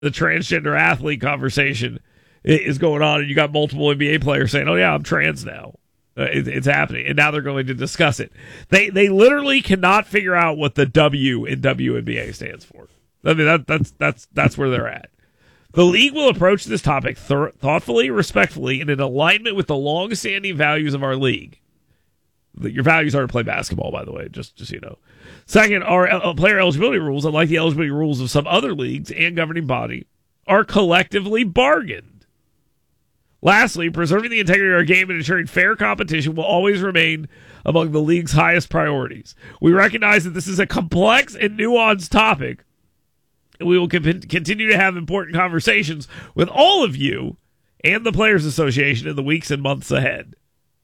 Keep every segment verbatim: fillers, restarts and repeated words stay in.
the transgender athlete conversation is going on, and you got multiple N B A players saying, "Oh yeah, I'm trans now." Uh, it, it's happening, and now they're going to discuss it. They they literally cannot figure out what the W in W N B A stands for. I mean, that, that's that's that's where they're at. The league will approach this topic th- thoughtfully, respectfully, and in alignment with the long-standing values of our league. Your values are to play basketball, by the way, just, just so you know. Second, our uh, player eligibility rules, unlike the eligibility rules of some other leagues and governing body, are collectively bargained. Lastly, preserving the integrity of our game and ensuring fair competition will always remain among the league's highest priorities. We recognize that this is a complex and nuanced topic, and we will comp- continue to have important conversations with all of you and the Players Association in the weeks and months ahead.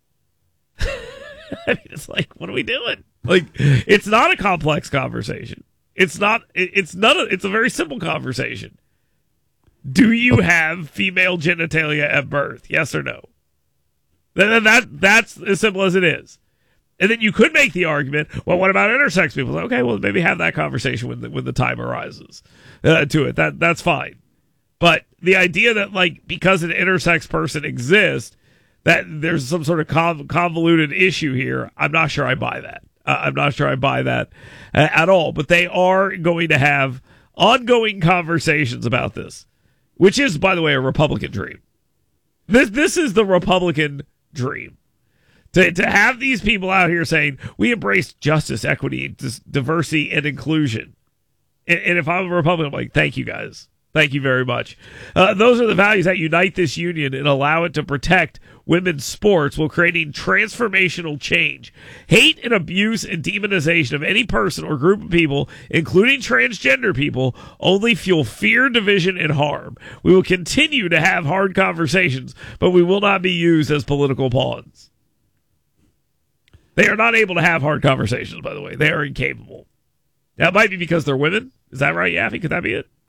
I mean, it's like, what are we doing? Like, it's not a complex conversation. It's not. It, it's not. A, it's a very simple conversation. Do you have female genitalia at birth? Yes or no? That, that that's as simple as it is. And then you could make the argument, well, what about intersex people? Okay, well, maybe have that conversation when the, when the time arises uh, to it. That that's fine. But the idea that, like, because an intersex person exists, that there's some sort of conv- convoluted issue here, I'm not sure I buy that. Uh, I'm not sure I buy that uh, at all. But they are going to have ongoing conversations about this, which is, by the way, a Republican dream. This this is the Republican dream. To to have these people out here saying, we embrace justice, equity, dis- diversity, and inclusion. And, and if I'm a Republican, I'm like, thank you, guys. Thank you very much. Uh, those are the values that unite this union and allow it to protect women's sports while creating transformational change. Hate and abuse and demonization of any person or group of people, including transgender people, only fuel fear, division, and harm. We will continue to have hard conversations, but we will not be used as political pawns. They are not able to have hard conversations, by the way. They are incapable. That might be because they're women. Is that right, Yaffee? Could that be it?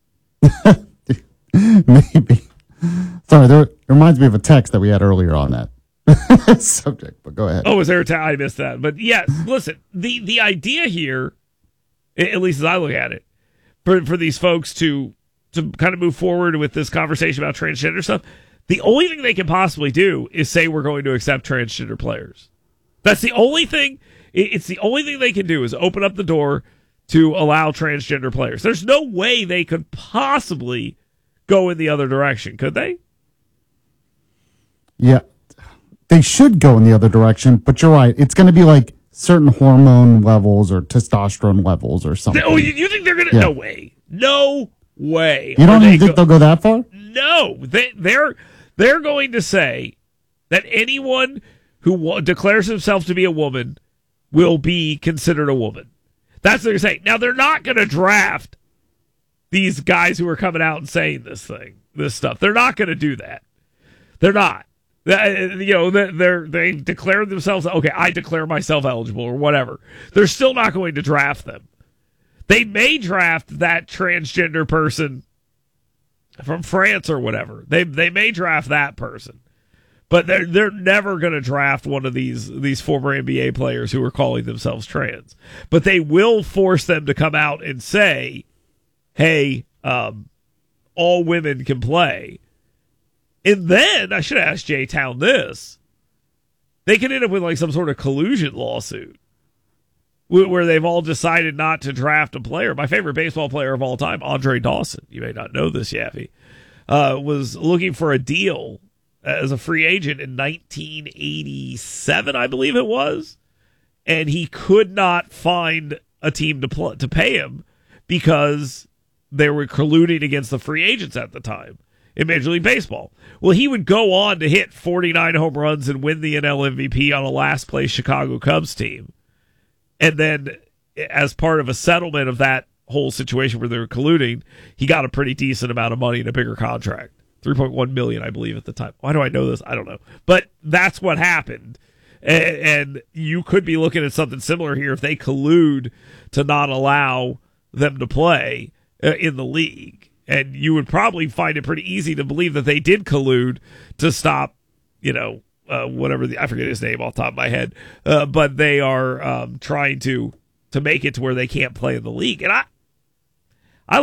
Maybe. Sorry, there, it reminds me of a text that we had earlier on that subject, but go ahead. Oh, was there a time? I missed that. But yes, listen, the, the idea here, at least as I look at it, for, for these folks to, to kind of move forward with this conversation about transgender stuff, the only thing they can possibly do is say we're going to accept transgender players. That's the only thing. It's the only thing they can do is open up the door to allow transgender players. There's no way they could possibly go in the other direction, could they? Yeah, they should go in the other direction, but you're right. It's going to be like certain hormone levels or testosterone levels or something. Oh, you, you think they're going to? Yeah. No way. No way. You don't even think go- they'll go that far? No. They, they're, they're going to say that anyone who w- declares himself to be a woman will be considered a woman. That's what they're saying. Now, they're not going to draft these guys who are coming out and saying this thing, this stuff. They're not going to do that. They're not. You know, they're, they declare themselves, okay, I declare myself eligible or whatever. They're still not going to draft them. They may draft that transgender person from France or whatever. They they may draft that person. But they're they're never going to draft one of these these former N B A players who are calling themselves trans. But they will force them to come out and say, "Hey, um, all women can play." And then I should ask Jay Town this: they could end up with like some sort of collusion lawsuit where they've all decided not to draft a player. My favorite baseball player of all time, Andre Dawson. You may not know this, Yaffee, uh, was looking for a deal as a free agent in nineteen eighty-seven, I believe it was, and he could not find a team to pl- to pay him because they were colluding against the free agents at the time in Major League Baseball. Well, he would go on to hit forty-nine home runs and win the N L M V P on a last-place Chicago Cubs team. And then, as part of a settlement of that whole situation where they were colluding, he got a pretty decent amount of money and a bigger contract. three point one million dollars, I believe, at the time. Why do I know this? I don't know. But that's what happened. And, and you could be looking at something similar here if they collude to not allow them to play uh, in the league. And you would probably find it pretty easy to believe that they did collude to stop, you know, uh, whatever, the, I forget his name off the top of my head. Uh, but they are um, trying to to make it to where they can't play in the league. And I, I love it.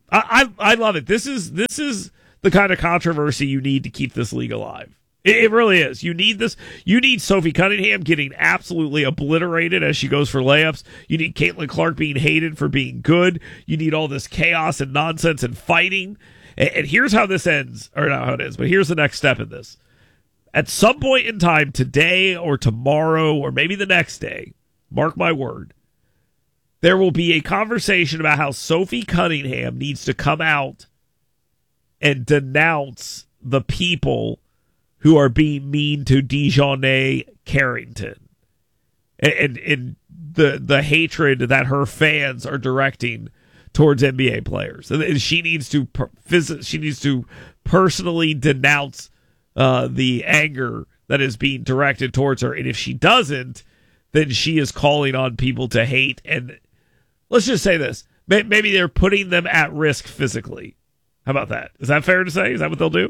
I, I I love it. This is this is the kind of controversy you need to keep this league alive. It, it really is. You need this. You need Sophie Cunningham getting absolutely obliterated as she goes for layups. You need Caitlin Clark being hated for being good. You need all this chaos and nonsense and fighting. And, and here's how this ends, or not how it ends, but here's the next step in this. At some point in time, today or tomorrow or maybe the next day, mark my word, there will be a conversation about how Sophie Cunningham needs to come out and denounce the people who are being mean to DeJounte Carrington and, and, and the the hatred that her fans are directing towards N B A players. And she needs to she needs to personally denounce uh, the anger that is being directed towards her. And if she doesn't, then she is calling on people to hate. And let's just say this. Maybe they're putting them at risk physically. How about that? Is that fair to say? Is that what they'll do?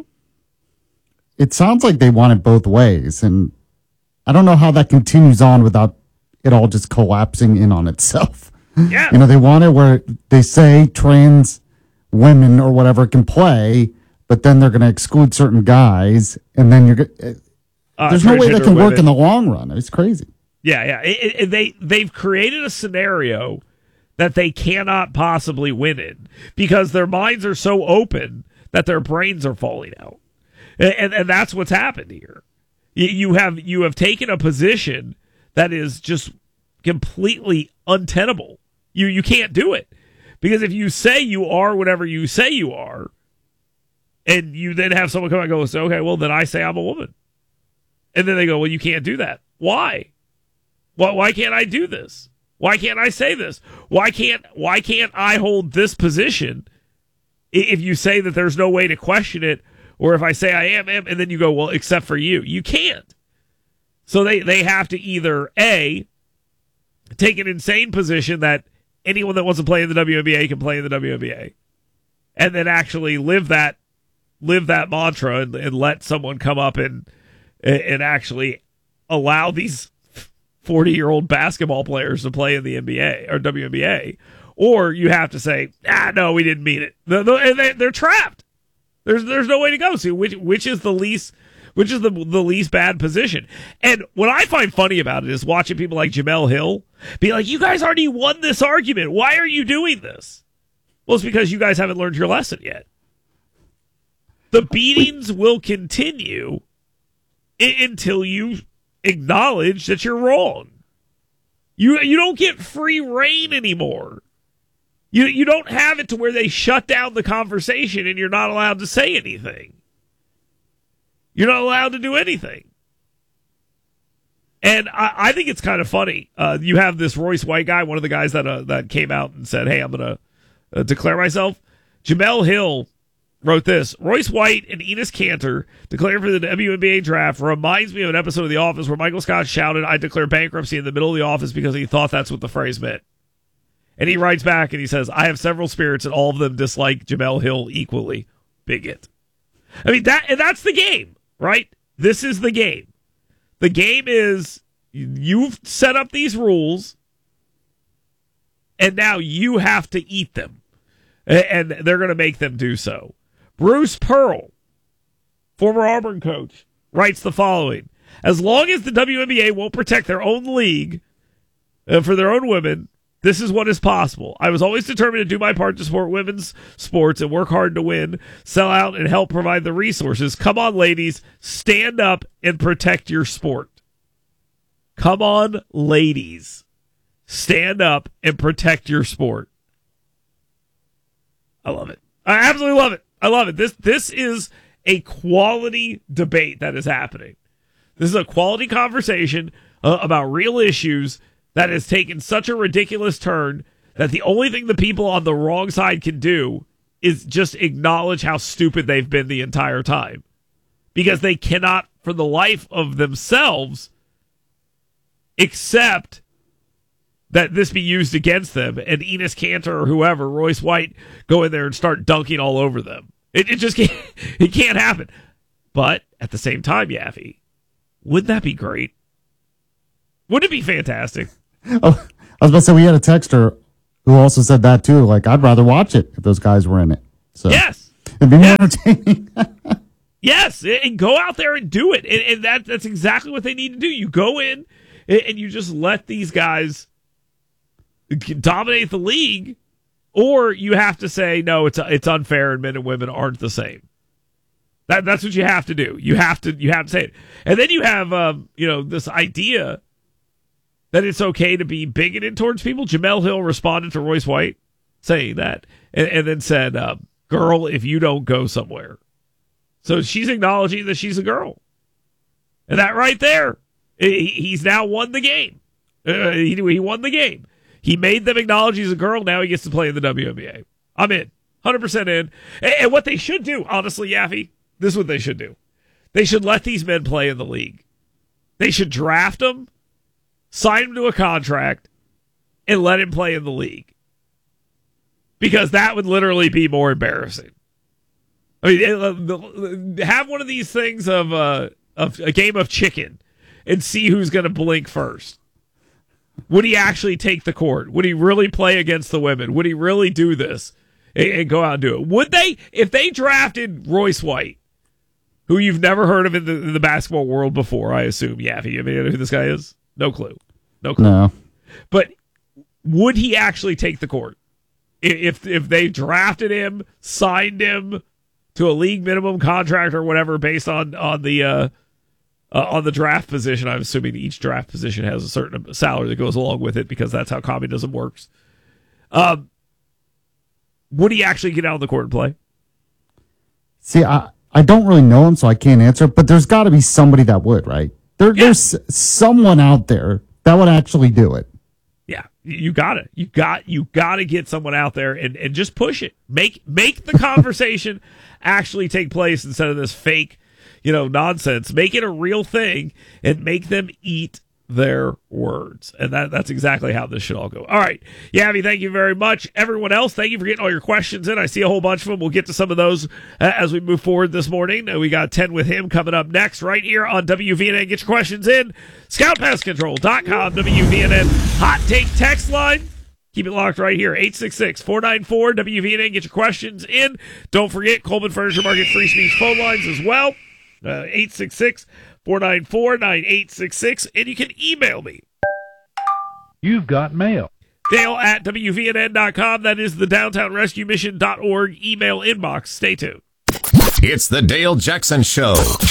It sounds like they want it both ways. And I don't know how that continues on without it all just collapsing in on itself. Yeah. You know, they want it where they say trans women or whatever can play, but then they're going to exclude certain guys. And then you're uh, there's no way that can work women. in the long run. It's crazy. Yeah, yeah. It, it, they, they've created a scenario that they cannot possibly win in because their minds are so open that their brains are falling out. And, and, and that's what's happened here. You, you have you have taken a position that is just completely untenable. You you can't do it. Because if you say you are whatever you say you are, and you then have someone come out and go, so, okay, well, then I say I'm a woman. And then they go, well, you can't do that. Why? Why, why can't I do this? Why can't I say this? Why can't why can't I hold this position if you say that there's no way to question it, or if I say I am, am and then you go, well, except for you. You can't. So they, they have to either, A, take an insane position that anyone that wants to play in the W N B A can play in the W N B A, and then actually live that live that mantra and, and let someone come up and and actually allow these forty-year-old basketball players to play in the N B A or W N B A, or you have to say, ah, no, we didn't mean it. The, the, and they, they're trapped. There's there's no way to go. See which which is the least which is the the least bad position. And what I find funny about it is watching people like Jemele Hill be like, you guys already won this argument. Why are you doing this? Well, it's because you guys haven't learned your lesson yet. The beatings will continue I- until you acknowledge that you're wrong. You you don't get free reign anymore. You you don't have it to where they shut down the conversation and you're not allowed to say anything. You're not allowed to do anything. And I, I think it's kind of funny. Uh, you have this Royce White guy, one of the guys that uh, that came out and said, hey, I'm going to uh, declare myself. Jemele Hill wrote this. Royce White and Enes Kanter declared for the W N B A draft reminds me of an episode of The Office where Michael Scott shouted, I declare bankruptcy in the middle of the office because he thought that's what the phrase meant. And he writes back and he says, I have several spirits and all of them dislike Jemele Hill equally. Bigot. I mean, that and that's the game, right? This is the game. The game is you've set up these rules and now you have to eat them. And they're going to make them do so. Bruce Pearl, former Auburn coach, writes the following. As long as the W N B A won't protect their own league uh, for their own women, this is what is possible. I was always determined to do my part to support women's sports and work hard to win, sell out, and help provide the resources. Come on, ladies. Stand up and protect your sport. Come on, ladies. Stand up and protect your sport. I love it. I absolutely love it. I love it. This this is a quality debate that is happening. This is a quality conversation uh, about real issues that has taken such a ridiculous turn that the only thing the people on the wrong side can do is just acknowledge how stupid they've been the entire time. Because they cannot, for the life of themselves, accept that this be used against them and Enes Kanter or whoever, Royce White, go in there and start dunking all over them. It, it just can't, it can't happen. But at the same time, Yaffe, wouldn't that be great? Wouldn't it be fantastic? Oh, I was about to say, we had a texter who also said that too. Like, I'd rather watch it if those guys were in it. So yes. It'd be more yes. entertaining. Yes, and go out there and do it. And, and that that's exactly what they need to do. You go in and you just let these guys dominate the league, or you have to say, no, it's it's unfair and men and women aren't the same. That That's what you have to do. You have to you have to say it. And then you have um, you know, this idea that it's okay to be bigoted towards people. Jemele Hill responded to Royce White saying that, and, and then said, uh, girl, if you don't go somewhere. So she's acknowledging that she's a girl. And that right there, he's now won the game. Uh, he, he won the game. He made them acknowledge he's a girl. Now he gets to play in the W N B A. I'm in. one hundred percent in. And, and what they should do, honestly, Yaffe, this is what they should do. They should let these men play in the league. They should draft them, sign him to a contract, and let him play in the league. Because that would literally be more embarrassing. I mean, have one of these things of, uh, of a game of chicken and see who's going to blink first. Would he actually take the court? Would he really play against the women? Would he really do this and, and go out and do it? Would they? If they drafted Royce White, who you've never heard of in the, in the basketball world before, I assume, Yaffe. I mean, you know who this guy is? No clue. No clue. No. But would he actually take the court? If if they drafted him, signed him to a league minimum contract or whatever based on on the uh, uh, on the draft position, I'm assuming each draft position has a certain salary that goes along with it because that's how communism works. Um, would he actually get out on the court and play? See, I, I don't really know him, so I can't answer, but there's got to be somebody that would, right? There, yeah. There's someone out there that would actually do it. Yeah, you got it. You got you got to get someone out there and, and just push it. Make make the conversation actually take place instead of this fake, you know, nonsense. Make it a real thing and make them eat their words. And that that's exactly how this should all go. All right. Yaffe, thank you very much. Everyone else, thank you for getting all your questions in. I see a whole bunch of them. We'll get to some of those uh, as we move forward this morning. Uh, we got ten with him coming up next right here on W V N N. Get your questions in. scout pest control dot com, W V N N Hot Take text line. Keep it locked right here. eight six six, four nine four, W V N N. Get your questions in. Don't forget Coleman Furniture Market free speech phone lines as well. Uh, eight six six, four nine four, nine eight six six. And you can email me. You've got mail. Dale at W V N N dot com. That is the downtown rescue mission dot org email inbox. Stay tuned. It's the Dale Jackson Show.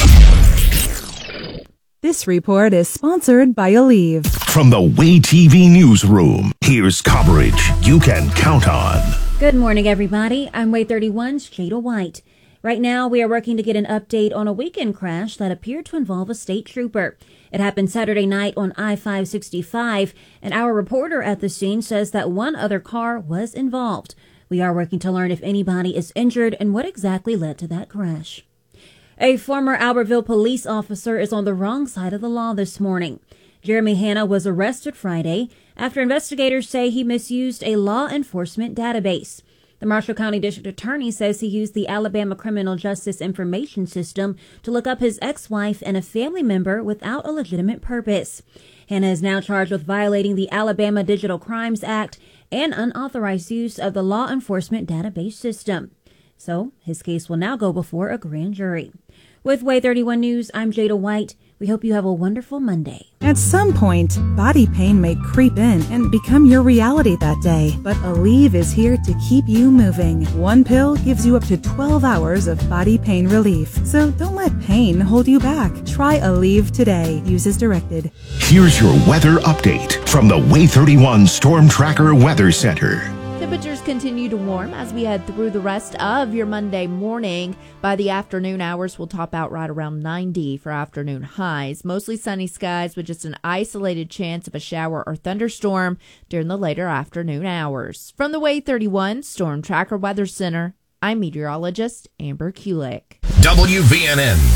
This report is sponsored by Aleve. From the Way T V newsroom, here's coverage you can count on. Good morning, everybody. I'm Way thirty-one's Jada White. Right now, we are working to get an update on a weekend crash that appeared to involve a state trooper. It happened Saturday night on I five sixty-five, and our reporter at the scene says that one other car was involved. We are working to learn if anybody is injured and what exactly led to that crash. A former Albertville police officer is on the wrong side of the law this morning. Jeremy Hanna was arrested Friday after investigators say he misused a law enforcement database. The Marshall County District Attorney says he used the Alabama Criminal Justice Information System to look up his ex-wife and a family member without a legitimate purpose. Hanna is now charged with violating the Alabama Digital Crimes Act and unauthorized use of the law enforcement database system. So his case will now go before a grand jury. With Way thirty-one News, I'm Jada White. We hope you have a wonderful Monday. At some point, body pain may creep in and become your reality that day. But Aleve is here to keep you moving. One pill gives you up to twelve hours of body pain relief. So don't let pain hold you back. Try Aleve today. Use as directed. Here's your weather update from the Way thirty-one Storm Tracker Weather Center. Temperatures continue to warm as we head through the rest of your Monday morning. By the afternoon hours, we'll top out right around ninety for afternoon highs. Mostly sunny skies with just an isolated chance of a shower or thunderstorm during the later afternoon hours. From the Way thirty-one Storm Tracker Weather Center, I'm meteorologist Amber Kulik. W V N N.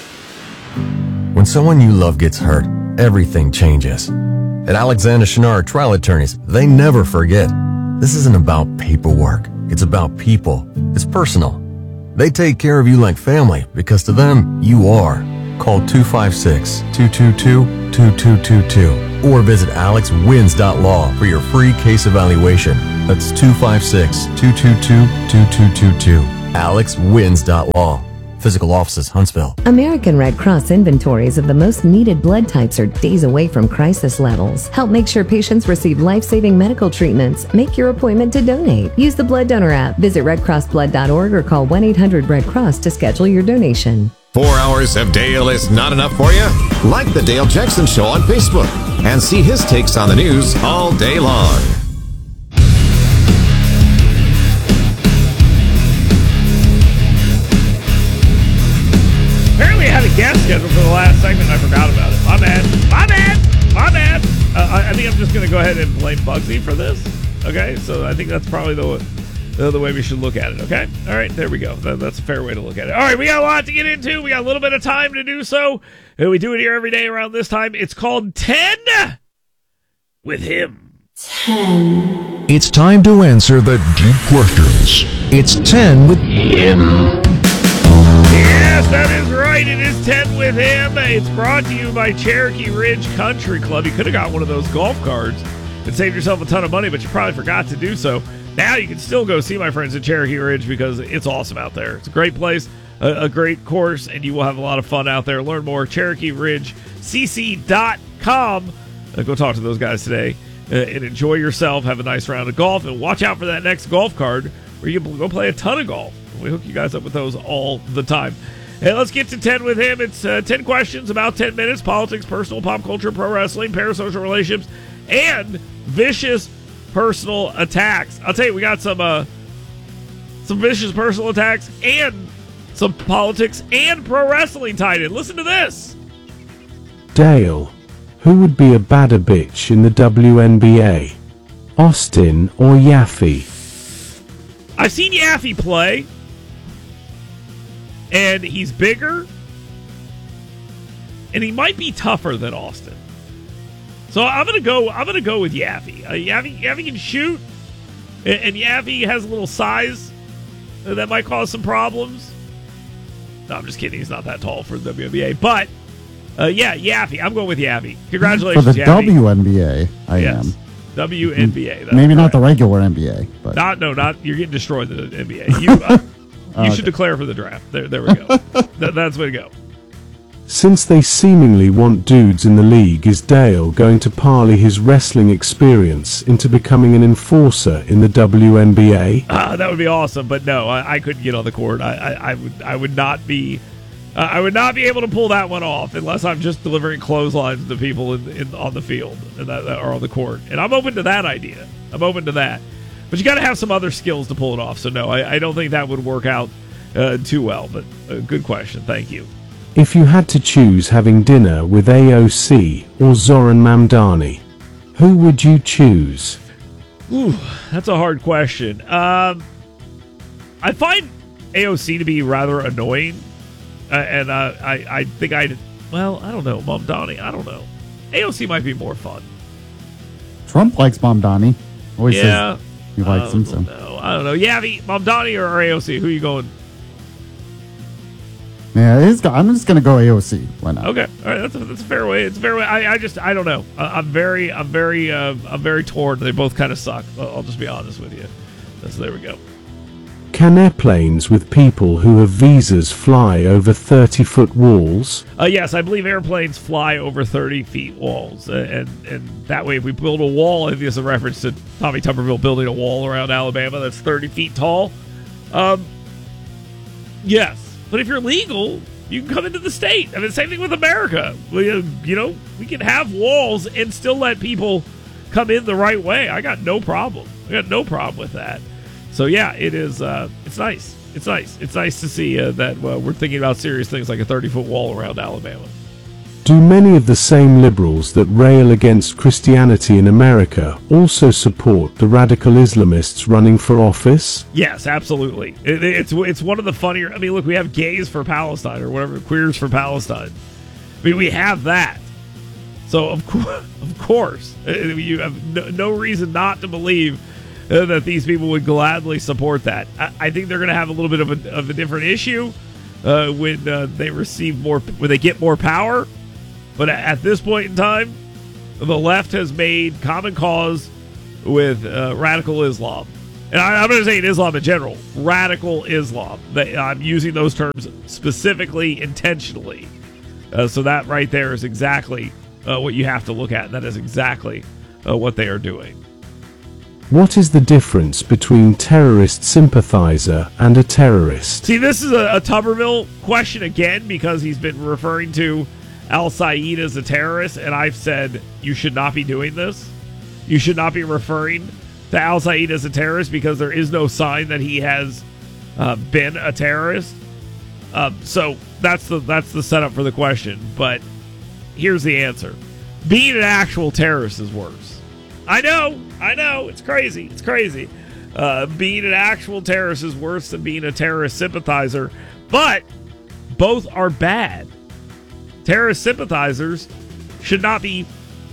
When someone you love gets hurt, everything changes. At Alexander Shinar Trial Attorneys, they never forget. This isn't about paperwork. It's about people. It's personal. They take care of you like family because to them, you are. Call two five six, two two two, two two two two. or visit alex wins dot law for your free case evaluation. That's two five six, two two two, two two two two. alex wins dot law. Physical offices, Huntsville. American Red Cross inventories of the most needed blood types are days away from crisis levels. Help make sure patients receive life-saving medical treatments. Make your appointment to donate. Use the Blood Donor app. Visit red cross blood dot org or call one eight hundred red cross to schedule your donation. Four hours of Dale is not enough for you? Like the Dale Jackson Show on Facebook and see his takes on the news all day long. Apparently I had a guest scheduled for the last segment and I forgot about it. My bad. My bad. My bad. Uh, I, I think I'm just going to go ahead and blame Bugsy for this. Okay? So I think that's probably the, the, the way we should look at it. Okay? All right. There we go. That, that's a fair way to look at it. All right. We got a lot to get into. We got a little bit of time to do so. And we do it here every day around this time. It's called ten with him. ten. It's time to answer the deep questions. It's ten with him. Yes, that is right. It is ten with him. It's brought to you by Cherokee Ridge Country Club. You could have got one of those golf cards and saved yourself a ton of money, but you probably forgot to do so. Now you can still go see my friends at Cherokee Ridge because it's awesome out there. It's a great place, a, a great course, and you will have a lot of fun out there. Learn more, Cherokee Ridge C C dot com. Uh, go talk to those guys today uh, and enjoy yourself. Have a nice round of golf, and watch out for that next golf card where you can go play a ton of golf. We hook you guys up with those all the time. Hey, let's get to ten with him. It's uh, ten questions, about ten minutes. Politics, personal, pop culture, pro wrestling, parasocial relationships, and vicious personal attacks. I'll tell you, we got some uh, some vicious personal attacks and some politics and pro wrestling tied in. Listen to this. Dale, who would be a badder bitch in the W N B A? Austin or Yaffe? I've seen Yaffe play. And he's bigger, and he might be tougher than Austin. So I'm gonna go. I'm gonna go with Yaffe. Uh, Yaffe, Yaffe can shoot, and, and Yaffe has a little size that might cause some problems. No, I'm just kidding. He's not that tall for the W N B A, but uh, yeah, Yaffe. I'm going with Yaffe. Congratulations, for the Yaffe. W N B A. I yes. am W N B A. Maybe right. not the regular N B A, but not no, not you're getting destroyed in the N B A. You. Uh, You okay. should declare for the draft. There, there we go. that, that's the way to go. Since they seemingly want dudes in the league, is Dale going to parlay his wrestling experience into becoming an enforcer in the W N B A? Uh, that would be awesome, but no, I, I couldn't get on the court. I, I, I would, I would not be, uh, I would not be able to pull that one off unless I'm just delivering clotheslines to people in, in on the field and that, that are on the court. And I'm open to that idea. I'm open to that. But you got to have some other skills to pull it off. So, no, I, I don't think that would work out uh, too well. But uh, good question. Thank you. If you had to choose having dinner with A O C or Zoran Mamdani, who would you choose? Ooh, that's a hard question. Um, I find A O C to be rather annoying. Uh, and uh, I, I think I'd... Well, I don't know. Mamdani, I don't know. A O C might be more fun. Trump likes Mamdani. Always yeah. says he likes him. So. No, I don't know. Yaffe, Mamdani, or A O C? Who are you going? Yeah, it is, I'm just going to go A O C. Why not? Okay, all right. That's a, that's a fair way. It's a fair way. I, I just I don't know. I, I'm very I'm very uh, I'm very torn. They both kind of suck. I'll, I'll just be honest with you. So there we go. Can airplanes with people who have visas fly over thirty-foot walls? Uh, yes, I believe airplanes fly over thirty feet walls. Uh, and, and that way, if we build a wall, I think it's a reference to Tommy Tuberville building a wall around Alabama that's thirty feet tall. Um, yes. But if you're legal, you can come into the state. I mean, same thing with America. We, uh, you know, we can have walls and still let people come in the right way. I got no problem. I got no problem with that. So, yeah, it is. Uh, it's nice. It's nice. It's nice to see uh, that uh, we're thinking about serious things like a thirty-foot wall around Alabama. Do many of the same liberals that rail against Christianity in America also support the radical Islamists running for office? Yes, absolutely. It, it's it's one of the funnier. I mean, look, we have gays for Palestine or whatever, queers for Palestine. I mean, we have that. So of course, of course, you have no, no reason not to believe uh, that these people would gladly support that. I, I think they're going to have a little bit of a, of a different issue uh, when uh, they receive more, when they get more power. But at this point in time, the left has made common cause with uh, radical Islam. And I, I'm not saying Islam in general, radical Islam. They, I'm using those terms specifically, intentionally. Uh, so that right there is exactly uh, what you have to look at. That is exactly uh, what they are doing. What is the difference between terrorist sympathizer and a terrorist? See, this is a, a Tuberville question again, because he's been referring to al-Said as a terrorist, and I've said you should not be doing this. You should not be referring to al-Said as a terrorist, because there is no sign that he has uh, been a terrorist. Uh, so that's the that's the setup for the question. But here's the answer: being an actual terrorist is worse. I know, I know, it's crazy, it's crazy. Uh, being an actual terrorist is worse than being a terrorist sympathizer, but both are bad. Terrorist sympathizers should not be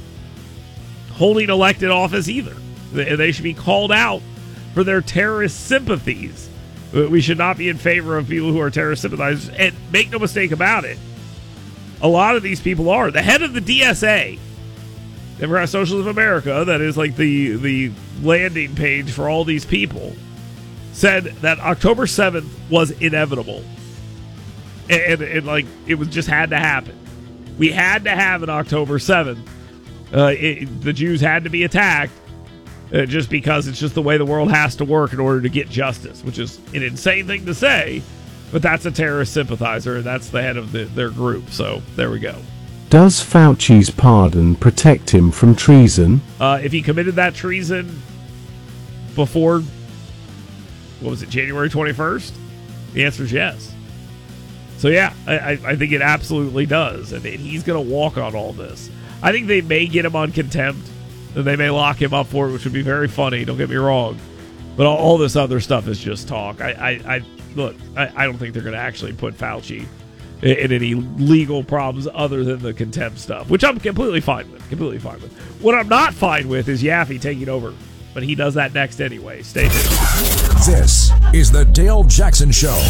holding elected office either. They should be called out for their terrorist sympathies. We should not be in favor of people who are terrorist sympathizers. And make no mistake about it, a lot of these people are. The head of the D S A, Democratic Socialists of America, that is like the the landing page for all these people, said that October seventh was inevitable. And, and, and like, it was just had to happen. We had to have an October seventh. Uh, it, the Jews had to be attacked uh, just because it's just the way the world has to work in order to get justice, which is an insane thing to say, but that's a terrorist sympathizer, and that's the head of the, their group. So there we go. Does Fauci's pardon protect him from treason? Uh, if he committed that treason before, what was it, January twenty-first? The answer is yes. So yeah, I, I think it absolutely does. I mean, he's going to walk on all this. I think they may get him on contempt, and they may lock him up for it, which would be very funny, don't get me wrong. But all, all this other stuff is just talk. I, I, I look, I, I don't think they're going to actually put Fauci in, in any legal problems other than the contempt stuff, which I'm completely fine with. Completely fine with. What I'm not fine with is Yaffe taking over, but he does that next anyway. Stay tuned. This is the Dale Jackson Show.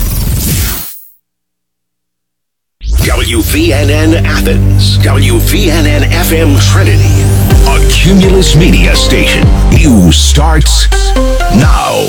W V N N Athens, W V N N F M Trinity, a Cumulus Media station. News starts now.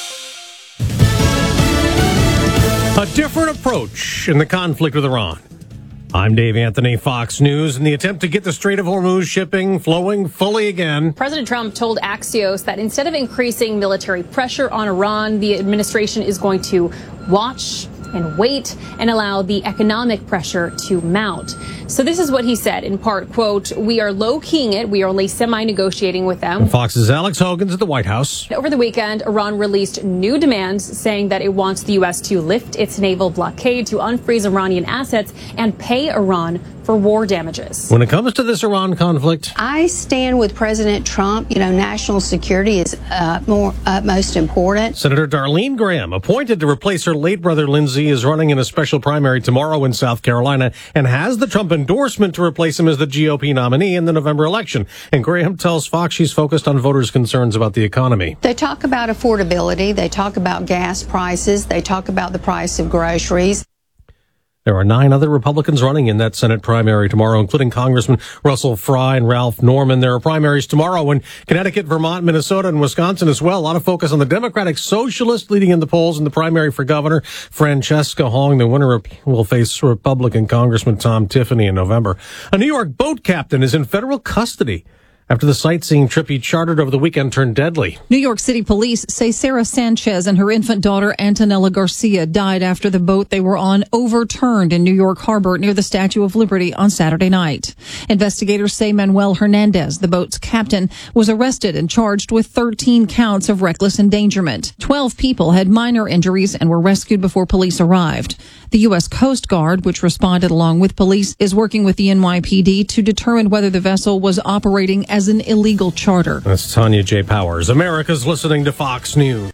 A different approach in the conflict with Iran. I'm Dave Anthony, Fox News. In the attempt to get the Strait of Hormuz shipping flowing fully again, President Trump told Axios that instead of increasing military pressure on Iran, the administration is going to watch and wait and allow the economic pressure to mount. So this is what he said, in part, quote, "We are low-keying it. We are only semi-negotiating with them." And Fox's Alex Hogan's at the White House. Over the weekend, Iran released new demands saying that it wants the U S to lift its naval blockade, to unfreeze Iranian assets, and pay Iran for war damages. When it comes to this Iran conflict, I stand with President Trump. You know, national security is uh, more uh, most important. Senator Darlene Graham, appointed to replace her late brother Lindsey, is running in a special primary tomorrow in South Carolina and has the Trump endorsement to replace him as the G O P nominee in the November election. And Graham tells Fox she's focused on voters' concerns about the economy. They talk about affordability. They talk about gas prices. They talk about the price of groceries. There are nine other Republicans running in that Senate primary tomorrow, including Congressman Russell Fry and Ralph Norman. There are primaries tomorrow in Connecticut, Vermont, Minnesota, and Wisconsin as well. A lot of focus on the Democratic Socialist leading in the polls in the primary for governor. Francesca Hong, the winner, will face Republican Congressman Tom Tiffany in November. A New York boat captain is in federal custody after the sightseeing trip he chartered over the weekend turned deadly. New York City police say Sarah Sanchez and her infant daughter Antonella Garcia died after the boat they were on overturned in New York Harbor near the Statue of Liberty on Saturday night. Investigators say Manuel Hernandez, the boat's captain, was arrested and charged with thirteen counts of reckless endangerment. Twelve people had minor injuries and were rescued before police arrived. The U S Coast Guard, which responded along with police, is working with the N Y P D to determine whether the vessel was operating as an illegal charter. That's Tanya J. Powers. America's listening to Fox News.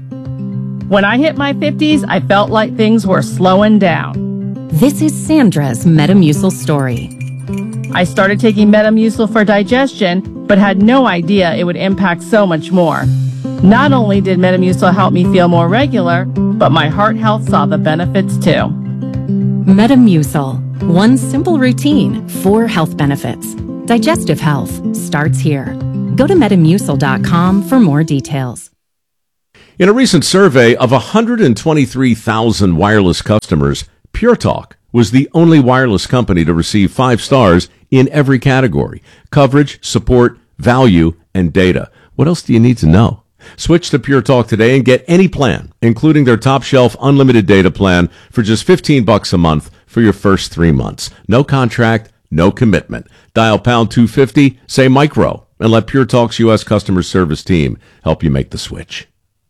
When I hit my fifties, I felt like things were slowing down. This is Sandra's Metamucil story. I started taking Metamucil for digestion, but had no idea it would impact so much more. Not only did Metamucil help me feel more regular, but my heart health saw the benefits too. Metamucil. One simple routine, four health benefits. Digestive health starts here. Go to metamucil dot com for more details. In a recent survey of one hundred twenty-three thousand wireless customers, Pure Talk was the only wireless company to receive five stars in every category: coverage, support, value, and data. What else do you need to know? Switch to Pure Talk today and get any plan, including their top shelf unlimited data plan for just fifteen bucks a month for your first three months. No contract, no commitment. Dial pound two fifty, say micro, and let Pure Talk's U S customer service team help you make the switch.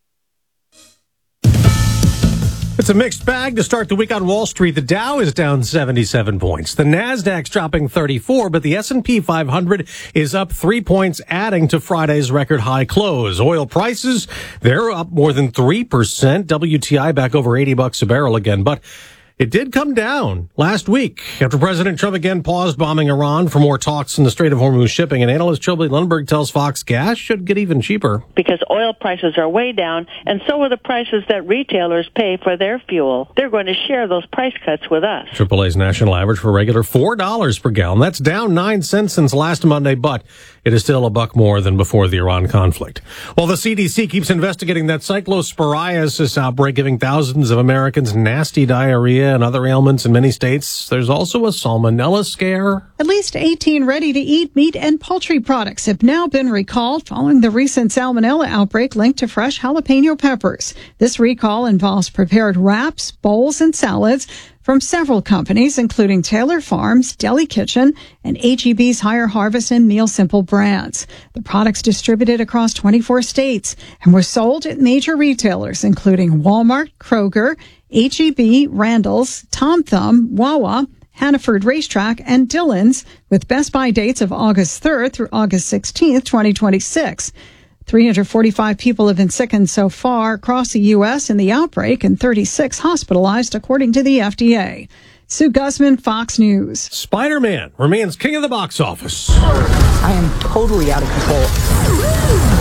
It's a mixed bag to start the week on Wall Street. The Dow is down seventy-seven points. The Nasdaq's dropping thirty-four, but the S and P five hundred is up three points, adding to Friday's record high close. Oil prices, they're up more than three percent. W T I back over eighty bucks a barrel again, but it did come down last week after President Trump again paused bombing Iran for more talks in the Strait of Hormuz shipping. And analyst Joby Lundberg tells Fox gas should get even cheaper. Because oil prices are way down, and so are the prices that retailers pay for their fuel. They're going to share those price cuts with us. triple A's national average for regular four dollars per gallon. That's down nine cents since last Monday, but it is still a buck more than before the Iran conflict. While the C D C keeps investigating that cyclosporiasis outbreak, giving thousands of Americans nasty diarrhea and other ailments in many states, there's also a salmonella scare. At least eighteen ready-to-eat meat and poultry products have now been recalled following the recent salmonella outbreak linked to fresh jalapeno peppers. This recall involves prepared wraps, bowls, and salads from several companies, including Taylor Farms, Deli Kitchen, and H E B's Higher Harvest and Meal Simple brands. The products distributed across twenty-four states and were sold at major retailers, including Walmart, Kroger, H E B, Randall's, Tom Thumb, Wawa, Hannaford Racetrack, and Dillon's, with Best Buy dates of August third through August sixteenth, twenty twenty-six. three hundred forty-five people have been sickened so far across the U S in the outbreak and thirty-six hospitalized, according to the F D A. Sue Guzman, Fox News. Spider-Man remains king of the box office. I am totally out of control.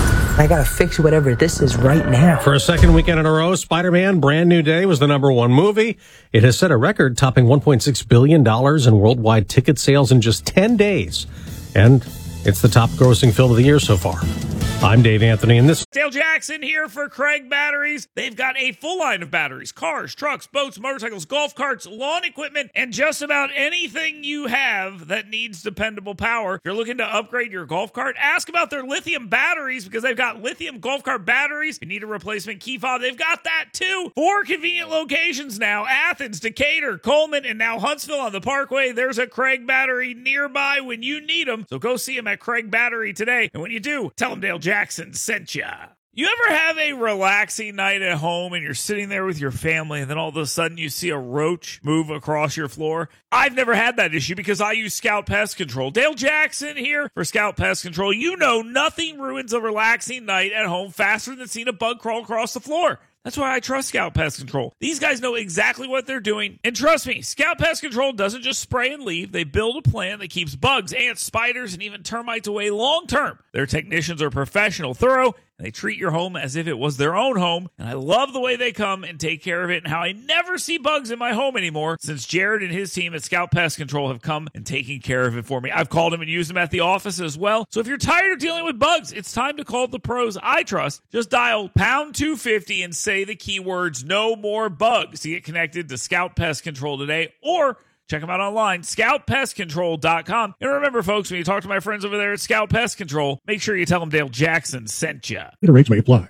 I gotta fix whatever this is right now. For a second weekend in a row, Spider-Man Brand New Day was the number one movie. It has set a record, topping one point six billion dollars in worldwide ticket sales in just ten days. And it's the top grossing film of the year so far. I'm Dave Anthony, and this Dale Jackson here for Craig Batteries. They've got a full line of batteries: cars, trucks, boats, motorcycles, golf carts, lawn equipment, and just about anything you have that needs dependable power. If you're looking to upgrade your golf cart, ask about their lithium batteries, because they've got lithium golf cart batteries. If you need a replacement key fob, they've got that too. Four convenient locations now: Athens, Decatur, Coleman, and now Huntsville on the Parkway. There's a Craig Battery nearby when you need them, so go see them at Craig Battery today. And when you do, tell them Dale Jackson sent ya. You ever have a relaxing night at home and you're sitting there with your family and then all of a sudden you see a roach move across your floor? I've never had that issue because I use Scout Pest Control. Dale Jackson here for Scout Pest Control. You know nothing ruins a relaxing night at home faster than seeing a bug crawl across the floor. That's why I trust Scout Pest Control. These guys know exactly what they're doing. And trust me, Scout Pest Control doesn't just spray and leave. They build a plan that keeps bugs, ants, spiders, and even termites away long term. Their technicians are professional, thorough, and they treat your home as if it was their own home. And I love the way they come and take care of it, and how I never see bugs in my home anymore since Jared and his team at Scout Pest Control have come and taken care of it for me. I've called them and used them at the office as well. So if you're tired of dealing with bugs, it's time to call the pros I trust. Just dial pound two fifty and say the keywords "no more bugs" to get connected to Scout Pest Control today, or check them out online, scout pest control dot com. And remember, folks, when you talk to my friends over there at Scout Pest Control, make sure you tell them Dale Jackson sent you. Rates may apply.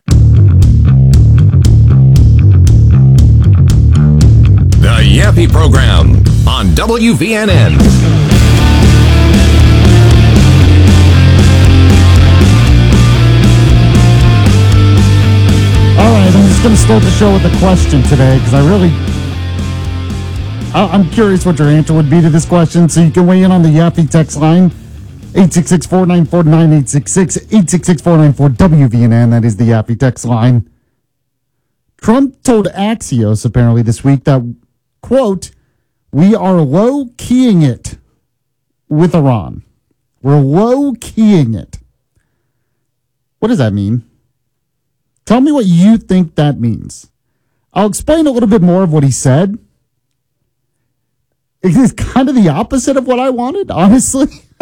The Yappy Program on W V N N. All right, I'm just going to start the show with a question today, because I really... I'm curious what your answer would be to this question, so you can weigh in on the Yappy text line, eight six six, four nine four, nine eight six six, eight six six, four nine four, W V N N. That is the Yappy text line. Trump told Axios, apparently this week, that, quote, "We are low-keying it with Iran." We're low-keying it. What does that mean? Tell me what you think that means. I'll explain a little bit more of what he said. It's kind of the opposite of what I wanted, honestly.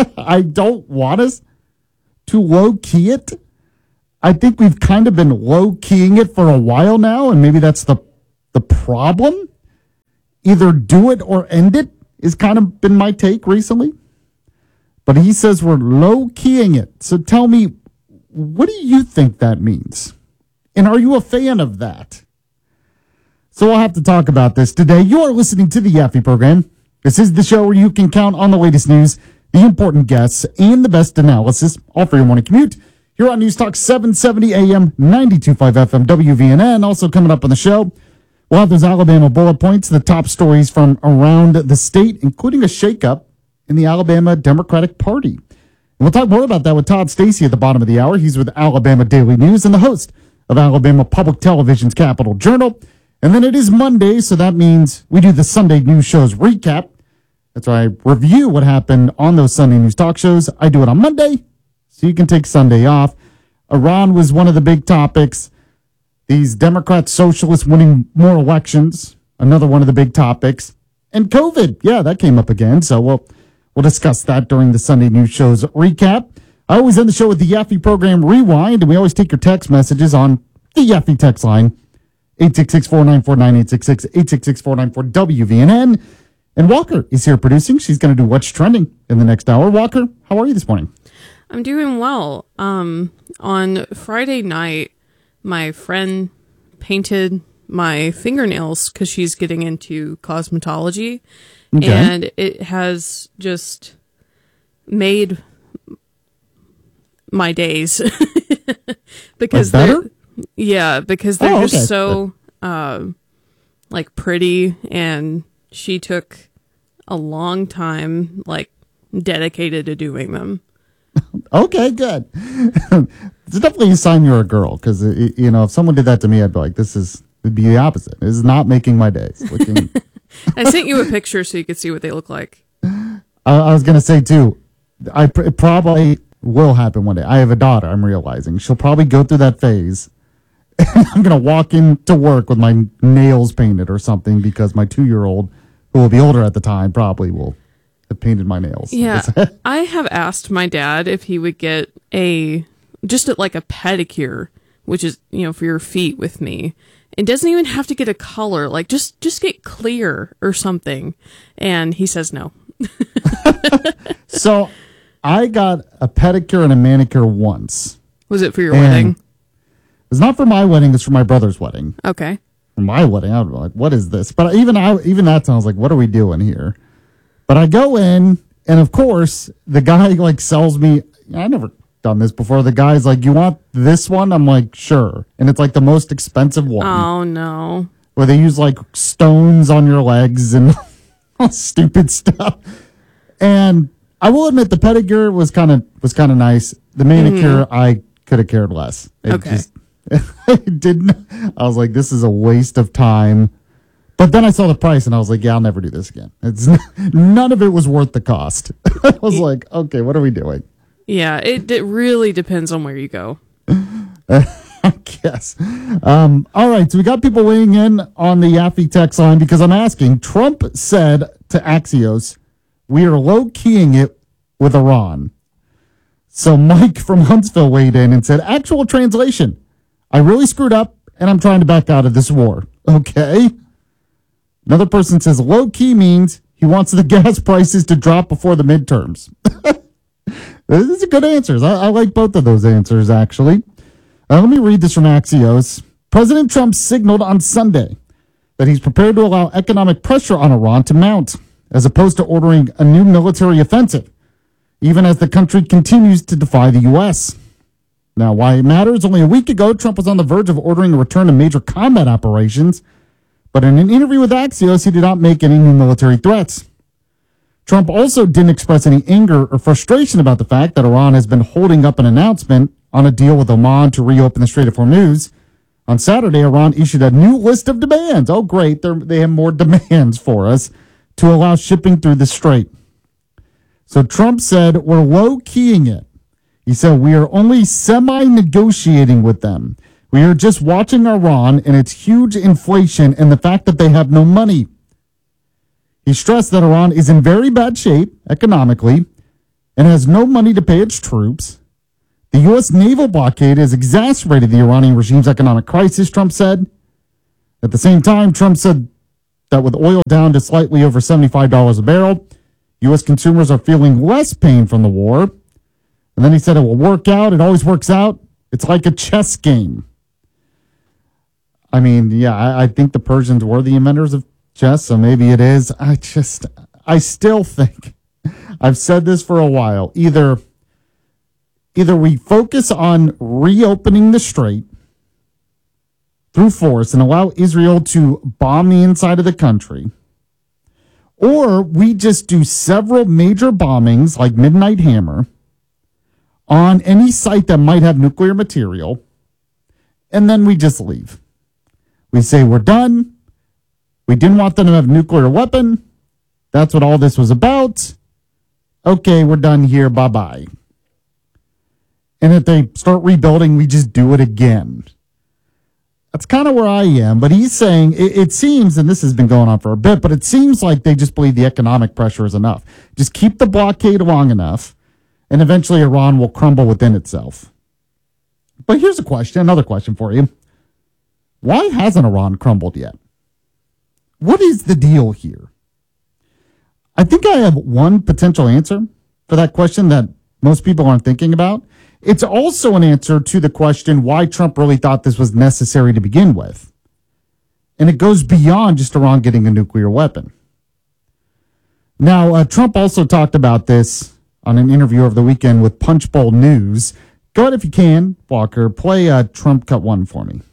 I don't want us to low-key it. I think we've kind of been low-keying it for a while now, and maybe that's the the problem. Either do it or end it is kind of been my take recently. But he says we're low-keying it. So tell me, what do you think that means? And are you a fan of that? So we'll have to talk about this today. You are listening to the Yaffe program. This is the show where you can count on the latest news, the important guests, and the best analysis, all for your morning commute. Here on News Talk seven seventy A M, ninety-two point five F M, W V N N. Also coming up on the show, we'll have those Alabama bullet points, the top stories from around the state, including a shakeup in the Alabama Democratic Party. And we'll talk more about that with Todd Stacy at the bottom of the hour. He's with Alabama Daily News and the host of Alabama Public Television's Capital Journal. And then it is Monday, so that means we do the Sunday news shows recap. That's why I review what happened on those Sunday news talk shows. I do it on Monday, so you can take Sunday off. Iran was one of the big topics. These Democrat socialists winning more elections, another one of the big topics. And COVID, yeah, that came up again. So we'll we'll discuss that during the Sunday news shows recap. I always end the show with the Yaffe program Rewind, and we always take your text messages on the Yaffe text line, eight six six, four nine four, nine eight six six, eight six six, four nine four, W V N N. And Walker is here producing. She's going to do What's Trending in the next hour. Walker, how are you this morning? I'm doing well. Um, on Friday night, my friend painted my fingernails because she's getting into cosmetology. Okay. And it has just made my days. because they're, yeah, because they're oh, just okay. so uh, like pretty, and she took a long time, like, dedicated to doing them. Okay, good. It's definitely a sign you're a girl, because, you know, if someone did that to me, I'd be like, this is, it'd be the opposite. This is not making my days. Looking... I sent you a picture so you could see what they look like. I, I was going to say, too, I pr- it probably will happen one day. I have a daughter, I'm realizing. She'll probably go through that phase. I'm going to walk into work with my nails painted or something because my two-year-old, who will be older at the time, probably will have painted my nails. Yeah, I have asked my dad if he would get a, just a, like a pedicure, which is, you know, for your feet with me. It doesn't even have to get a color, like just, just get clear or something. And he says no. So I got a pedicure and a manicure once. Was it for your wedding? It's not for my wedding. It's for my brother's wedding. Okay. For my wedding, I was like, what is this? But even I, even that sounds like, what are we doing here? But I go in, and of course, the guy like sells me. I never done this before. The guy's like, you want this one? I'm like, sure. And it's like the most expensive one. Oh, no. Where they use like stones on your legs and all stupid stuff. And I will admit the pedicure was kind of was kind of nice. The manicure, mm-hmm. I could have cared less. It okay. Just, I didn't. I was like, this is a waste of time. But then I saw the price and I was like, yeah, I'll never do this again. It's none of it was worth the cost. I was like, okay, what are we doing? Yeah, it, it really depends on where you go. I guess. Um, all right, so we got people weighing in on the Yaffe text line because I'm asking. Trump said to Axios, we are low-keying it with Iran. So Mike from Huntsville weighed in and said, actual translation, I really screwed up and I'm trying to back out of this war. Okay. Another person says low-key means he wants the gas prices to drop before the midterms. These are good answers. I, I like both of those answers, actually. Uh, let me read this from Axios. President Trump signaled on Sunday that he's prepared to allow economic pressure on Iran to mount, as opposed to ordering a new military offensive, even as the country continues to defy the U S. Now, why it matters, only a week ago, Trump was on the verge of ordering a return to major combat operations, but in an interview with Axios, he did not make any new military threats. Trump also didn't express any anger or frustration about the fact that Iran has been holding up an announcement on a deal with Oman to reopen the Strait of Hormuz. On Saturday, Iran issued a new list of demands. Oh, great. They're, they have more demands for us to allow shipping through the strait. So Trump said, we're low-keying it. He said, we are only semi-negotiating with them. We are just watching Iran and its huge inflation and the fact that they have no money. He stressed that Iran is in very bad shape economically and has no money to pay its troops. The U S naval blockade has exacerbated the Iranian regime's economic crisis, Trump said. At the same time, Trump said that with oil down to slightly over seventy-five dollars a barrel, U S consumers are feeling less pain from the war. And then he said it will work out. It always works out. It's like a chess game. I mean, yeah, I, I think the Persians were the inventors of chess, so maybe it is. I just, I still think, I've said this for a while, either, either we focus on reopening the strait through force and allow Israel to bomb the inside of the country, or we just do several major bombings like Midnight Hammer on any site that might have nuclear material, and then we just leave. We say we're done. We didn't want them to have a nuclear weapon. That's what all this was about. Okay, we're done here. Bye-bye. And if they start rebuilding, we just do it again. That's kind of where I am. But he's saying, it, it seems, and this has been going on for a bit, but it seems like they just believe the economic pressure is enough. Just keep the blockade long enough, and eventually Iran will crumble within itself. But here's a question, another question for you. Why hasn't Iran crumbled yet? What is the deal here? I think I have one potential answer for that question that most people aren't thinking about. It's also an answer to the question why Trump really thought this was necessary to begin with. And it goes beyond just Iran getting a nuclear weapon. Now, uh, Trump also talked about this on an interview over the weekend with Punchbowl News. Go ahead if you can, Walker. Play uh, Trump Cut One for me.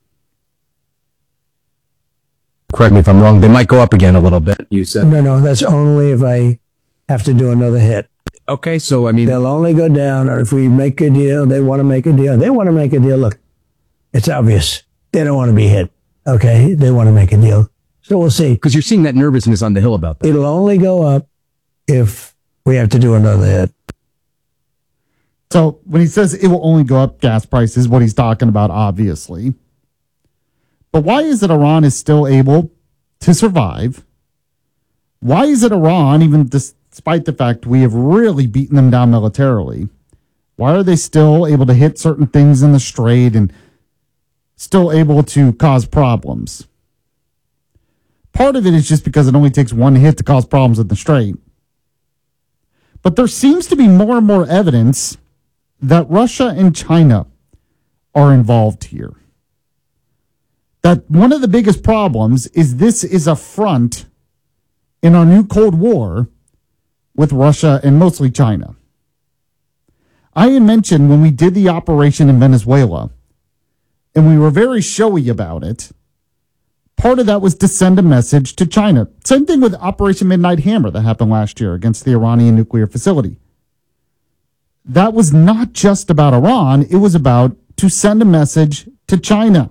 Correct me if I'm wrong. They might go up again a little bit. You said no, no. That's only if I have to do another hit. Okay, so I mean, they'll only go down, or if we make a deal, they want to make a deal. They want to make a deal. Look, it's obvious they don't want to be hit. Okay, they want to make a deal. So we'll see. Because you're seeing that nervousness on the Hill about that. It'll only go up if we have to do another hit. So when he says it will only go up, gas prices, what he's talking about, obviously. But why is it Iran is still able to survive? Why is it Iran, even despite the fact we have really beaten them down militarily, why are they still able to hit certain things in the strait and still able to cause problems? Part of it is just because it only takes one hit to cause problems in the strait. But there seems to be more and more evidence that Russia and China are involved here. That one of the biggest problems is this is a front in our new Cold War with Russia and mostly China. I had mentioned when we did the operation in Venezuela, and we were very showy about it, part of that was to send a message to China. Same thing with Operation Midnight Hammer that happened last year against the Iranian nuclear facility. That was not just about Iran, it was about to send a message to China.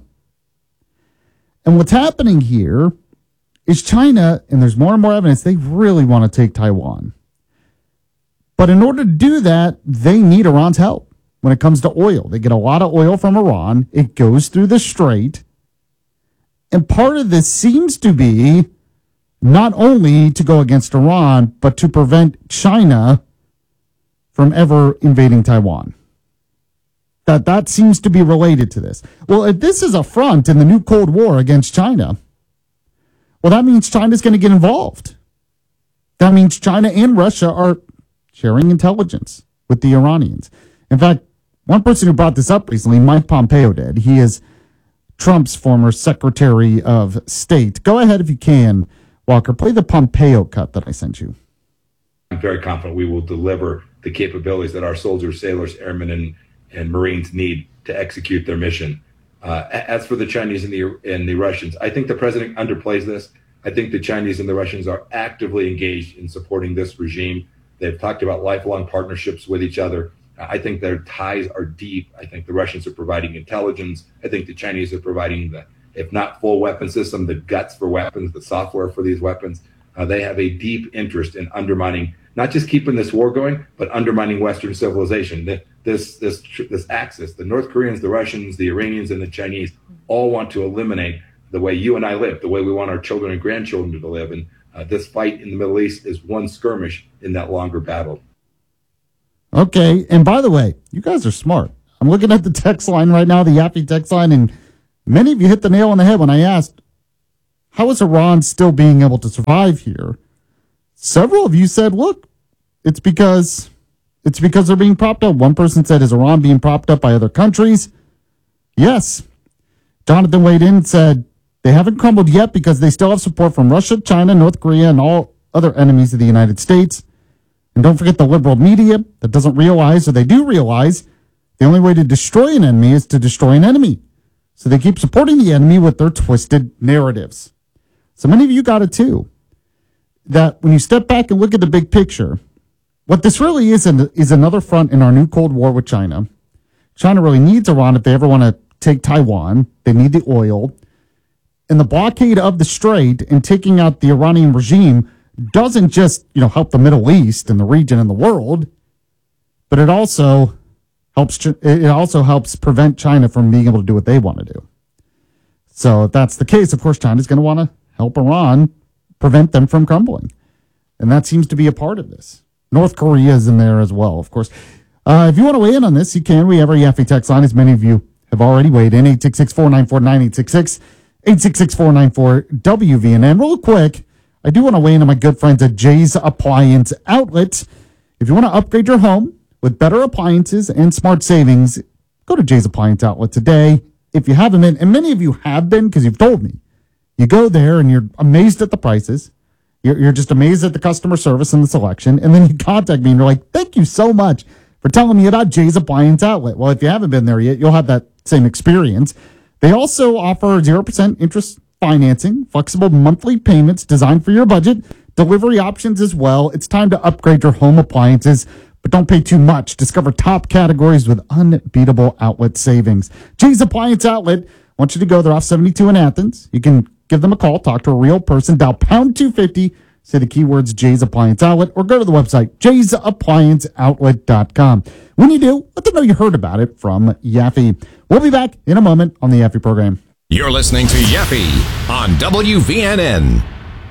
And what's happening here is China, and there's more and more evidence, they really want to take Taiwan. But in order to do that, they need Iran's help when it comes to oil. They get a lot of oil from Iran. It goes through the strait. And part of this seems to be not only to go against Iran, but to prevent China from ever invading Taiwan. That that seems to be related to this. Well, if this is a front in the new Cold War against China, well, that means China's going to get involved. That means China and Russia are sharing intelligence with the Iranians. In fact, one person who brought this up recently, Mike Pompeo did. He is Trump's former Secretary of State. Go ahead if you can, Walker. Play the Pompeo cut that I sent you. I'm very confident we will deliver the capabilities that our soldiers, sailors, airmen, and and Marines need to execute their mission. Uh, as for the Chinese and the and the Russians, I think the president underplays this. I think the Chinese and the Russians are actively engaged in supporting this regime. They've talked about lifelong partnerships with each other. I think their ties are deep. I think the Russians are providing intelligence. I think the Chinese are providing the, if not full weapon system, the guts for weapons, the software for these weapons. Uh, they have a deep interest in undermining, not just keeping this war going, but undermining Western civilization. The, This this this axis, the North Koreans, the Russians, the Iranians, and the Chinese all want to eliminate the way you and I live, the way we want our children and grandchildren to live. And uh, this fight in the Middle East is one skirmish in that longer battle. Okay. And by the way, you guys are smart. I'm looking at the text line right now, the Yaffe text line, and many of you hit the nail on the head when I asked, how is Iran still being able to survive here? Several of you said, look, it's because it's because they're being propped up. One person said, is Iran being propped up by other countries? Yes. Jonathan weighed in and said, they haven't crumbled yet because they still have support from Russia, China, North Korea, and all other enemies of the United States. And don't forget the liberal media that doesn't realize, or they do realize, the only way to destroy an enemy is to destroy an enemy. So they keep supporting the enemy with their twisted narratives. So many of you got it too. That when you step back and look at the big picture, what this really is is another front in our new Cold War with China. China really needs Iran if they ever want to take Taiwan. They need the oil. And the blockade of the Strait and taking out the Iranian regime doesn't just, you know, help the Middle East and the region and the world, but it also helps it also helps prevent China from being able to do what they want to do. So if that's the case, of course, China's going to want to help Iran prevent them from crumbling. And that seems to be a part of this. North Korea is in there as well, of course. Uh, if you want to weigh in on this, you can. We have our Yaffe text line, as many of you have already weighed in. eight six six, four nine four, nine eight six six, eight six six, four nine four, W V N N. Real quick, I do want to weigh in on my good friends at Jay's Appliance Outlet. If you want to upgrade your home with better appliances and smart savings, go to Jay's Appliance Outlet today. If you haven't been, and many of you have been because you've told me, you go there and you're amazed at the prices. You're, you're just amazed at the customer service and the selection. And then you contact me and you're like, thank you so much for telling me about Jay's Appliance Outlet. Well, if you haven't been there yet, you'll have that same experience. They also offer zero percent interest financing, flexible monthly payments designed for your budget, delivery options as well. It's time to upgrade your home appliances, but don't pay too much. Discover top categories with unbeatable outlet savings. Jay's Appliance Outlet. I want you to go. They're off seventy-two in Athens. You can give them a call, talk to a real person, dial pound two fifty, say the keywords Jay's Appliance Outlet, or go to the website, jays appliance outlet dot com. When you do, let them know you heard about it from Yaffe. We'll be back in a moment on the Yaffe program. You're listening to Yaffe on W V N N.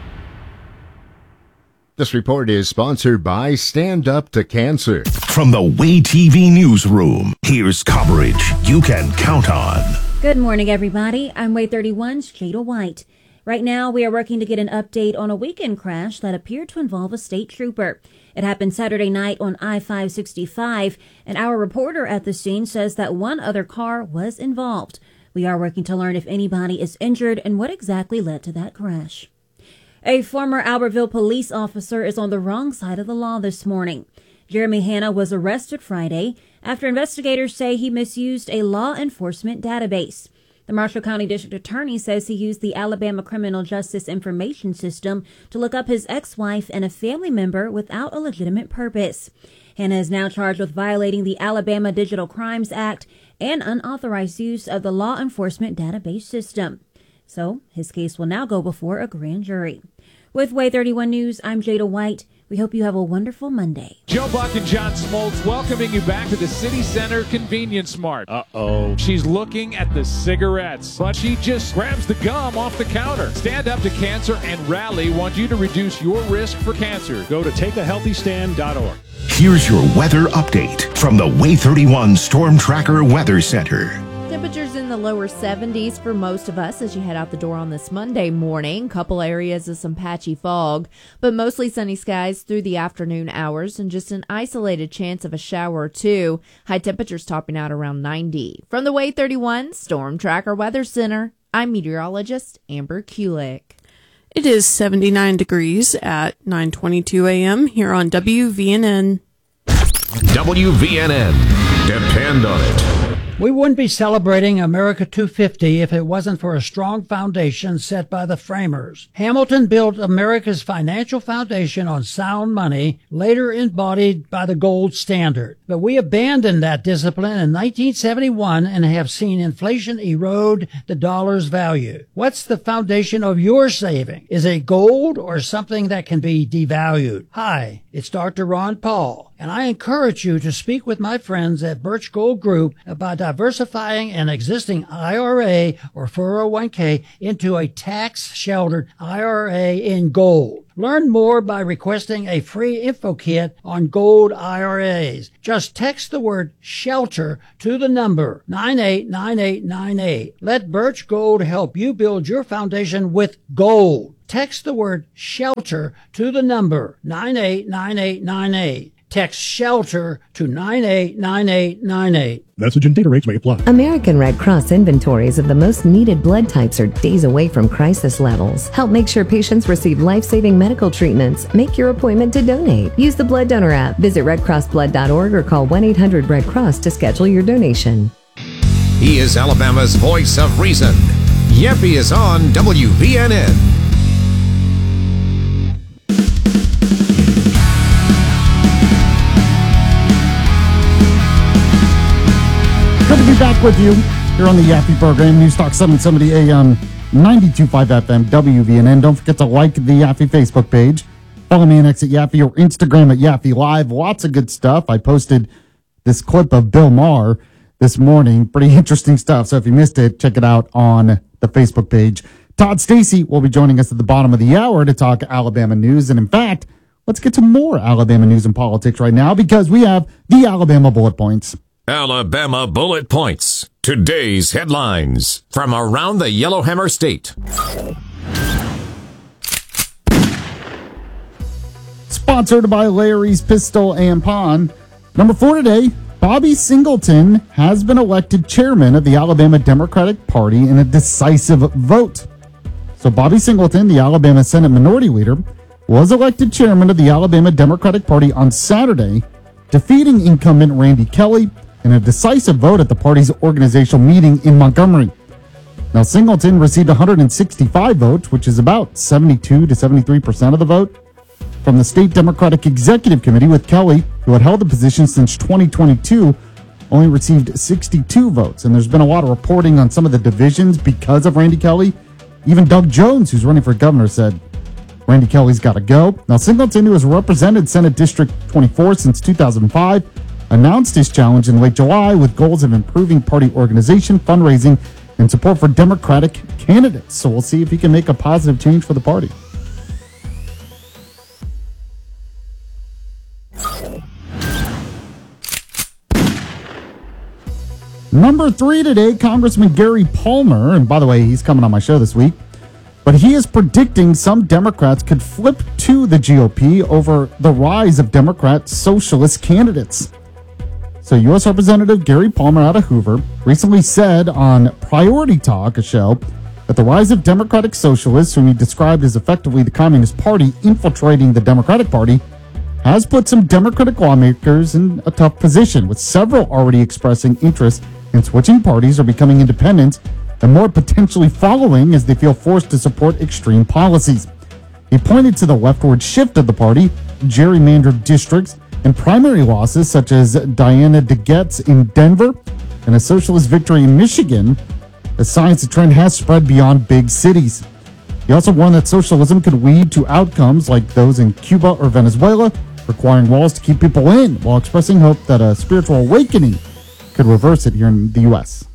This report is sponsored by Stand Up to Cancer. From the Way T V newsroom, here's coverage you can count on. Good morning, everybody. I'm Way thirty-one's Jada White. Right now, we are working to get an update on a weekend crash that appeared to involve a state trooper. It happened Saturday night on I five sixty-five, and our reporter at the scene says that one other car was involved. We are working to learn if anybody is injured and what exactly led to that crash. A former Albertville police officer is on the wrong side of the law this morning. Jeremy Hanna was arrested Friday after investigators say he misused a law enforcement database. The Marshall County District Attorney says he used the Alabama Criminal Justice Information System to look up his ex-wife and a family member without a legitimate purpose. Hanna is now charged with violating the Alabama Digital Crimes Act and unauthorized use of the law enforcement database system. So his case will now go before a grand jury. With Way thirty-one News, I'm Jada White. We hope you have a wonderful Monday. Joe Buck and John Smoltz welcoming you back to the City Center Convenience Mart. Uh-oh. She's looking at the cigarettes, but she just grabs the gum off the counter. Stand Up to Cancer and Rally want you to reduce your risk for cancer. Go to take a healthy stand dot org. Here's your weather update from the Way thirty-one Storm Tracker Weather Center. Temperatures in the lower seventies for most of us as you head out the door on this Monday morning. Couple areas of some patchy fog, but mostly sunny skies through the afternoon hours and just an isolated chance of a shower or two. High temperatures topping out around ninety. From the Way thirty-one Storm Tracker Weather Center, I'm meteorologist Amber Kulik. It is seventy-nine degrees at nine twenty-two a.m. here on W V N N. W V N N. Depend on it. We wouldn't be celebrating America two fifty if it wasn't for a strong foundation set by the framers. Hamilton built America's financial foundation on sound money, later embodied by the gold standard. But we abandoned that discipline in nineteen seventy-one and have seen inflation erode the dollar's value. What's the foundation of your saving? Is it gold or something that can be devalued? Hi, it's Doctor Ron Paul, and I encourage you to speak with my friends at Birch Gold Group about diversifying an existing I R A or four oh one k into a tax-sheltered I R A in gold. Learn more by requesting a free info kit on gold I R As. Just text the word SHELTER to the number nine eight nine eight nine eight. Let Birch Gold help you build your foundation with gold. Text the word SHELTER to the number nine eight nine eight nine eight. Text SHELTER to nine eight nine eight nine eight. Message and data rates may apply. American Red Cross inventories of the most needed blood types are days away from crisis levels. Help make sure patients receive life-saving medical treatments. Make your appointment to donate. Use the Blood Donor app. Visit red cross blood dot org or call one eight hundred red cross to schedule your donation. He is Alabama's voice of reason. Yeffy is on W V N N. Good to be back with you here on the Yaffe program, News Talk seven seventy A M, ninety-two point five F M, W V N N. Don't forget to like the Yaffe Facebook page. Follow me on X at Yaffe or Instagram at Yaffe Live. Lots of good stuff. I posted this clip of Bill Maher this morning. Pretty interesting stuff. So if you missed it, check it out on the Facebook page. Todd Stacy will be joining us at the bottom of the hour to talk Alabama news. And in fact, let's get to more Alabama news and politics right now because we have the Alabama Bullet Points. Alabama Bullet Points. Today's headlines from around the Yellowhammer State. Sponsored by Larry's Pistol and Pawn. Number four today, Bobby Singleton has been elected chairman of the Alabama Democratic Party in a decisive vote. So Bobby Singleton, the Alabama Senate Minority Leader, was elected chairman of the Alabama Democratic Party on Saturday, defeating incumbent Randy Kelly in a decisive vote at the party's organizational meeting in Montgomery. Now, Singleton received one hundred sixty-five votes, which is about seventy-two to seventy-three percent of the vote. From the State Democratic Executive Committee, with Kelly, who had held the position since twenty twenty-two, only received sixty-two votes. And there's been a lot of reporting on some of the divisions because of Randy Kelly. Even Doug Jones, who's running for governor, said Randy Kelly's got to go. Now, Singleton, who has represented Senate District twenty-four since two thousand five, announced his challenge in late July with goals of improving party organization, fundraising, and support for Democratic candidates. So we'll see if he can make a positive change for the party. Number three today, Congressman Gary Palmer, and by the way, he's coming on my show this week, but he is predicting some Democrats could flip to the G O P over the rise of Democrat socialist candidates. So U S Representative Gary Palmer out of Hoover recently said on Priority Talk, a show, that the rise of Democratic socialists, whom he described as effectively the Communist Party infiltrating the Democratic Party, has put some Democratic lawmakers in a tough position, with several already expressing interest in switching parties or becoming independents, and more potentially following as they feel forced to support extreme policies. He pointed to the leftward shift of the party, gerrymandered districts, and primary losses such as Diana DeGette's in Denver and a socialist victory in Michigan, as signs the trend has spread beyond big cities. He also warned that socialism could lead to outcomes like those in Cuba or Venezuela, requiring walls to keep people in, while expressing hope that a spiritual awakening could reverse it here in the U S.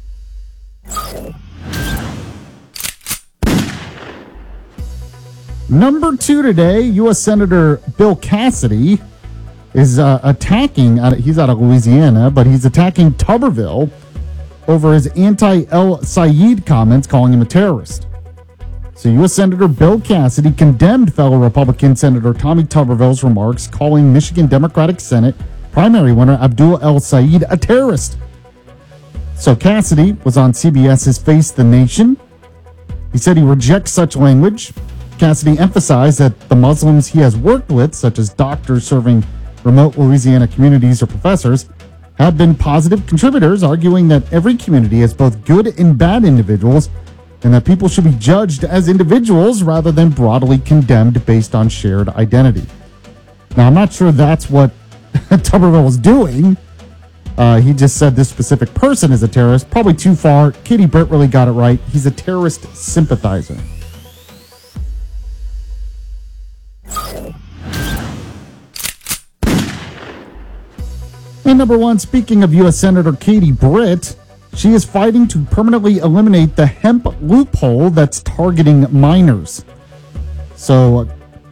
Number two today, U S Senator Bill Cassidy is uh, attacking, uh, he's out of Louisiana, but he's attacking Tuberville over his anti-El Sayed comments, calling him a terrorist. So U S Senator Bill Cassidy condemned fellow Republican Senator Tommy Tuberville's remarks, calling Michigan Democratic Senate primary winner Abdul El Sayed a terrorist. So Cassidy was on C B S's Face the Nation. He said he rejects such language. Cassidy emphasized that the Muslims he has worked with, such as doctors serving remote Louisiana communities or professors, have been positive contributors, arguing that every community has both good and bad individuals, and that people should be judged as individuals rather than broadly condemned based on shared identity. Now, I'm not sure that's what Tuberville was doing. Uh, he just said this specific person is a terrorist. Probably too far. Katie Britt really got it right. He's a terrorist sympathizer. And number one, speaking of U S Senator Katie Britt, she is fighting to permanently eliminate the hemp loophole that's targeting minors. So,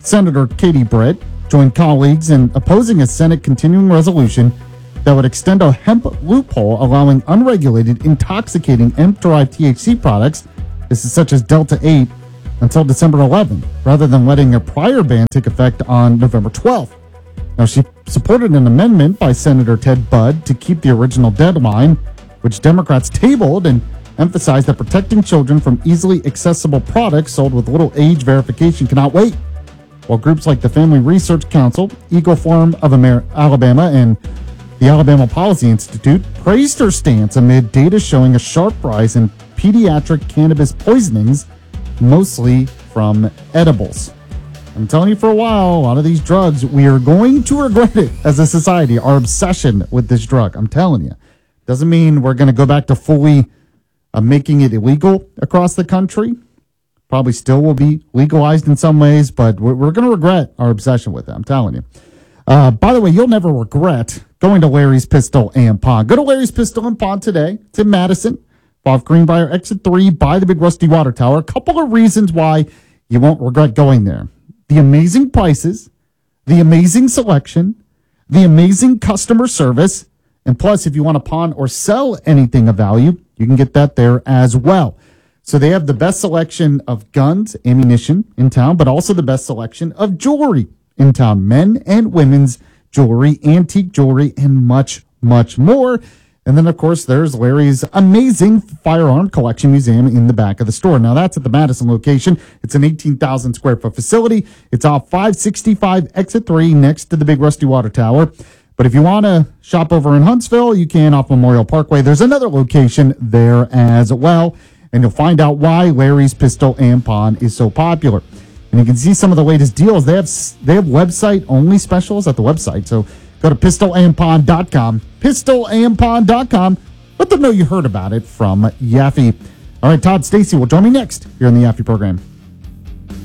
Senator Katie Britt joined colleagues in opposing a Senate continuing resolution that would extend a hemp loophole allowing unregulated, intoxicating hemp-derived T H C products, this is such as Delta eight, until December eleventh, rather than letting a prior ban take effect on November twelfth. Now, she supported an amendment by Senator Ted Budd to keep the original deadline, which Democrats tabled, and emphasized that protecting children from easily accessible products sold with little age verification cannot wait. While groups like the Family Research Council, Eagle Forum of Amer- Alabama, and the Alabama Policy Institute praised her stance amid data showing a sharp rise in pediatric cannabis poisonings, mostly from edibles. I'm telling you for a while, a lot of these drugs, we are going to regret it as a society, our obsession with this drug. I'm telling you. Doesn't mean we're going to go back to fully uh, making it illegal across the country. Probably still will be legalized in some ways, but we're, we're going to regret our obsession with it. I'm telling you. Uh, by the way, you'll never regret going to Larry's Pistol and Pawn. Go to Larry's Pistol and Pawn today. It's in Madison, off Greenbrier Exit three, by the big rusty water tower. A couple of reasons why you won't regret going there. The amazing prices, the amazing selection, the amazing customer service, and plus, if you want to pawn or sell anything of value, you can get that there as well. So they have the best selection of guns, ammunition in town, but also the best selection of jewelry in town. Men and women's jewelry, antique jewelry, and much, much more. And then, of course, there's Larry's amazing firearm collection museum in the back of the store. Now, that's at the Madison location. It's an eighteen thousand square foot facility. It's off five sixty-five Exit three next to the big rusty water tower. But if you want to shop over in Huntsville, you can off Memorial Parkway. There's another location there as well. And you'll find out why Larry's Pistol and Pawn is so popular. And you can see some of the latest deals. They have they have website-only specials at the website. So go to pistol and pawn dot com. pistol and pawn dot com. Let them know you heard about it from Yaffe. All right, Todd Stacy will join me next here on the Yaffe program.